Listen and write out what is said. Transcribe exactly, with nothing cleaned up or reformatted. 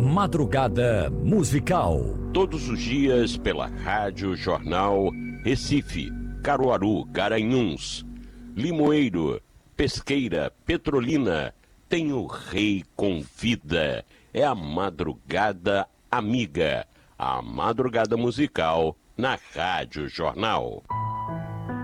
Madrugada Musical. Todos os dias pela Rádio Jornal Recife, Caruaru, Garanhuns, Limoeiro, Pesqueira, Petrolina. Tem o Rei Convida. É a Madrugada Amiga. A Madrugada Musical na Rádio Jornal.